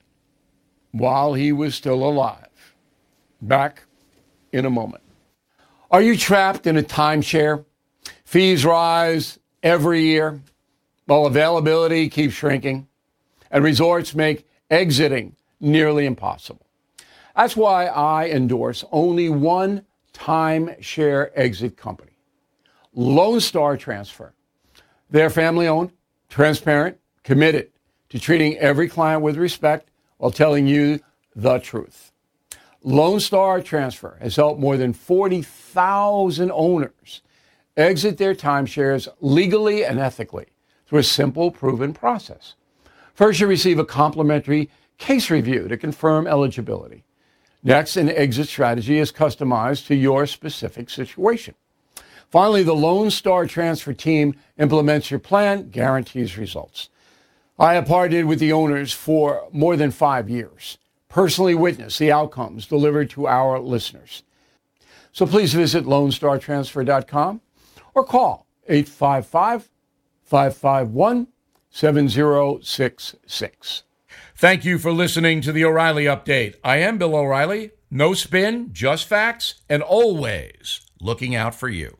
while he was still alive. Back in a moment. Are you trapped in a timeshare? Fees rise every year, while availability keeps shrinking, and resorts make exiting nearly impossible. That's why I endorse only one timeshare exit company, Lone Star Transfer. They're family-owned, transparent, committed to treating every client with respect while telling you the truth. Lone Star Transfer has helped more than forty thousand owners exit their timeshares legally and ethically through a simple, proven process. First, you receive a complimentary case review to confirm eligibility. Next, an exit strategy is customized to your specific situation. Finally, the Lone Star Transfer team implements your plan, guarantees results. I have partnered with the owners for more than five years, personally witnessed the outcomes delivered to our listeners. So please visit lone star transfer dot com or call eight five five, five five one, seven zero six six. Thank you for listening to the O'Reilly Update. I am Bill O'Reilly. No spin, just facts, and always looking out for you.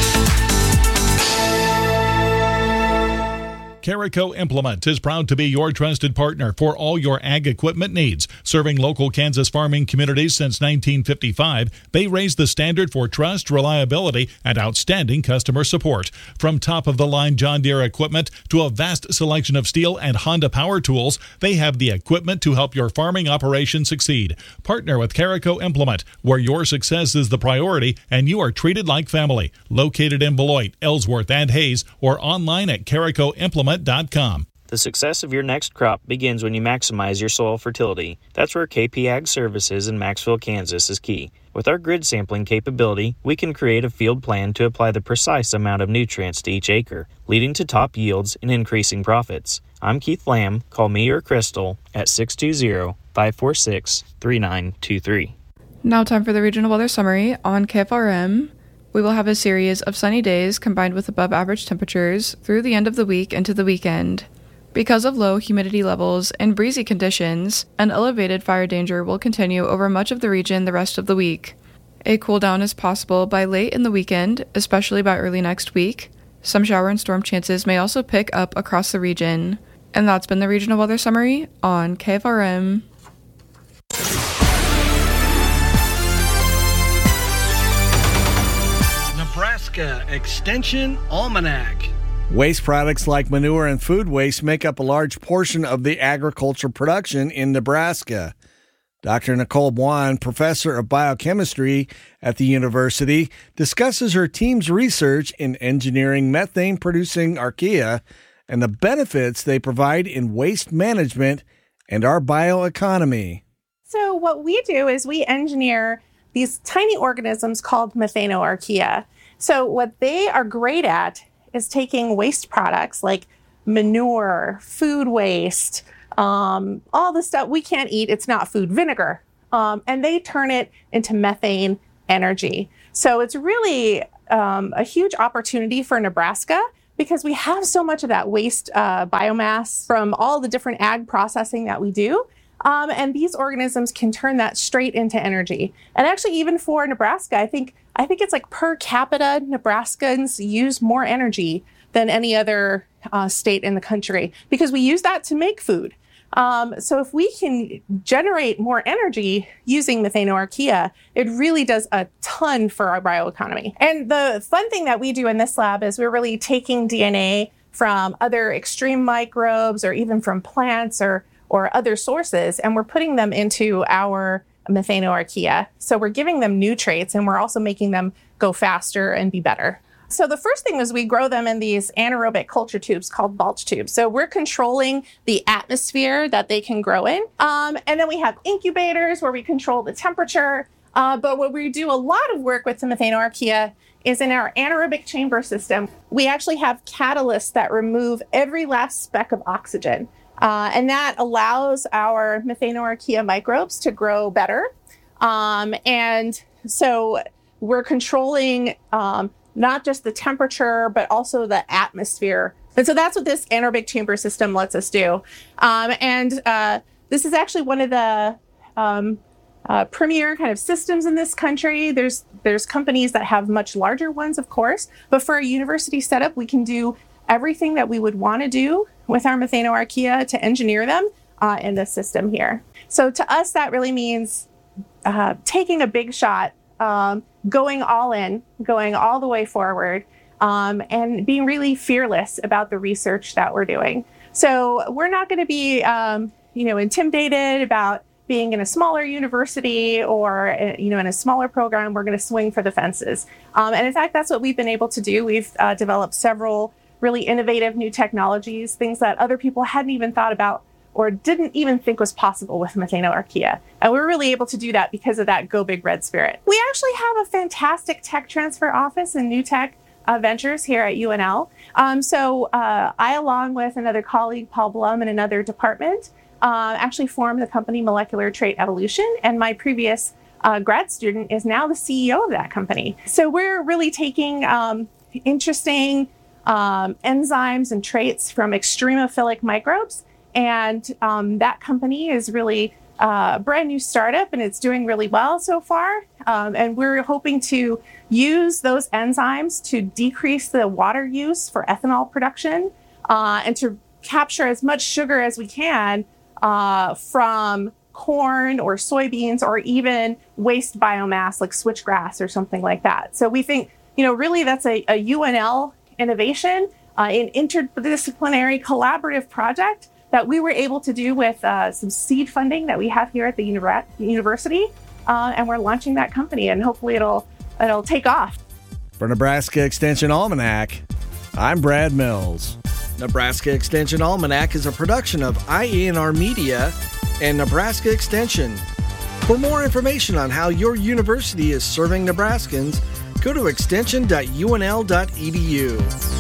Carico Implement is proud to be your trusted partner for all your ag equipment needs. Serving local Kansas farming communities since nineteen fifty-five, they raise the standard for trust, reliability, and outstanding customer support. From top-of-the-line John Deere equipment to a vast selection of Steel and Honda power tools, they have the equipment to help your farming operation succeed. Partner with Carico Implement, where your success is the priority and you are treated like family. Located in Beloit, Ellsworth, and Hayes, or online at carico implement dot com. The success of your next crop begins when you maximize your soil fertility. That's where K P Ag Services in Maxville, Kansas is key. With our grid sampling capability, we can create a field plan to apply the precise amount of nutrients to each acre, leading to top yields and increasing profits. I'm Keith Lamb. Call me or Crystal at six two zero, five four six, three nine two three. Now time for the regional weather summary on K F R M. We will have a series of sunny days combined with above average temperatures through the end of the week into the weekend. Because of low humidity levels and breezy conditions, an elevated fire danger will continue over much of the region the rest of the week. A cool down is possible by late in the weekend, especially by early next week. Some shower and storm chances may also pick up across the region. And that's been the regional weather summary on K F R M. Nebraska Extension Almanac. Waste products like manure and food waste make up a large portion of the agriculture production in Nebraska. Doctor Nicole Buon, professor of biochemistry at the university, discusses her team's research in engineering methane-producing archaea and the benefits they provide in waste management and our bioeconomy. So what we do is we engineer these tiny organisms called methanoarchaea. So what they are great at is taking waste products like manure, food waste, um, all the stuff we can't eat. It's not food, vinegar. Um, and they turn it into methane energy. So it's really um, a huge opportunity for Nebraska because we have so much of that waste uh, biomass from all the different ag processing that we do. Um, and these organisms can turn that straight into energy. And actually, even for Nebraska, I think I think it's like per capita, Nebraskans use more energy than any other uh, state in the country because we use that to make food. Um, so if we can generate more energy using methanoarchaea, it really does a ton for our bioeconomy. And the fun thing that we do in this lab is we're really taking D N A from other extreme microbes or even from plants or or other sources, and we're putting them into our methanoarchaea. So we're giving them new traits, and we're also making them go faster and be better. So the first thing is we grow them in these anaerobic culture tubes called Balch tubes. So we're controlling the atmosphere that they can grow in. Um, and then we have incubators where we control the temperature. Uh, but what we do a lot of work with the methanoarchaea is in our anaerobic chamber system. We actually have catalysts that remove every last speck of oxygen. Uh, and that allows our methanoarchaea microbes to grow better. Um, and so we're controlling um, not just the temperature, but also the atmosphere. And so that's what this anaerobic chamber system lets us do. Um, and uh, this is actually one of the um, uh, premier kind of systems in this country. There's, there's companies that have much larger ones, of course. But for a university setup, we can do everything that we would want to do with our methanoarchaea to engineer them uh, in this system here. So to us, that really means uh, taking a big shot, um, going all in, going all the way forward, um, and being really fearless about the research that we're doing. So we're not going to be, um, you know, intimidated about being in a smaller university or, you know, in a smaller program. We're going to swing for the fences. Um, and in fact, that's what we've been able to do. We've uh, developed several really innovative new technologies, things that other people hadn't even thought about or didn't even think was possible with methanoarchaea. And we were really able to do that because of that Go Big Red spirit. We actually have a fantastic tech transfer office and new tech uh, ventures here at U N L. Um, so uh, I, along with another colleague, Paul Blum, in another department, uh, actually formed the company Molecular Trait Evolution. And my previous uh, grad student is now the C E O of that company. So we're really taking um, interesting Um, enzymes and traits from extremophilic microbes. And um, that company is really uh, a brand new startup, and it's doing really well so far. Um, and we're hoping to use those enzymes to decrease the water use for ethanol production uh, and to capture as much sugar as we can uh, from corn or soybeans or even waste biomass like switchgrass or something like that. So we think, you know, really that's a, a U N L innovation, uh, an interdisciplinary collaborative project that we were able to do with uh, some seed funding that we have here at the uni- university, uh, and we're launching that company, and hopefully it'll it'll take off. For Nebraska Extension Almanac, I'm Brad Mills. Nebraska Extension Almanac is a production of I E N R Media and Nebraska Extension. For more information on how your university is serving Nebraskans, go to extension dot U N L dot E D U.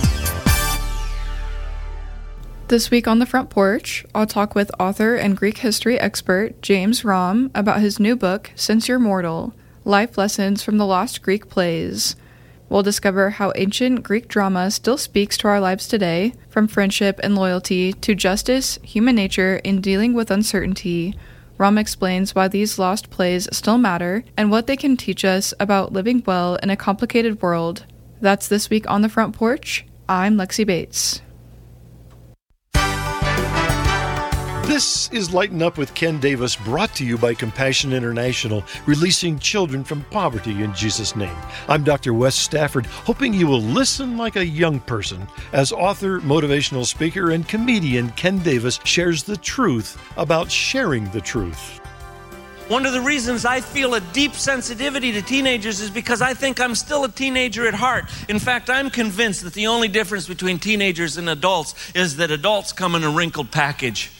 This week on The Front Porch, I'll talk with author and Greek history expert James Romm about his new book, Since You're Mortal, Life Lessons from the Lost Greek Plays. We'll discover how ancient Greek drama still speaks to our lives today, from friendship and loyalty to justice, human nature, and dealing with uncertainty. Romm explains why these lost plays still matter and what they can teach us about living well in a complicated world. That's this week on The Front Porch. I'm Lexi Bates. This is Lighten Up with Ken Davis, brought to you by Compassion International, releasing children from poverty in Jesus' name. I'm Doctor Wes Stafford, hoping you will listen like a young person as author, motivational speaker, and comedian Ken Davis shares the truth about sharing the truth. One of the reasons I feel a deep sensitivity to teenagers is because I think I'm still a teenager at heart. In fact, I'm convinced that the only difference between teenagers and adults is that adults come in a wrinkled package.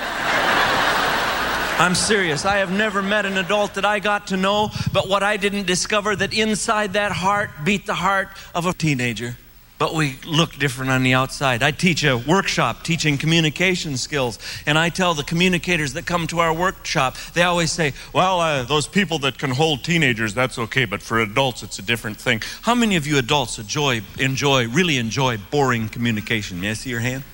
I'm serious. I have never met an adult that I got to know, but what I didn't discover, that inside that heart beat the heart of a teenager. But we look different on the outside. I teach a workshop teaching communication skills, and I tell the communicators that come to our workshop, they always say, well, uh, those people that can hold teenagers, that's okay, but for adults, it's a different thing. How many of you adults enjoy, enjoy, really enjoy boring communication? May I see your hand?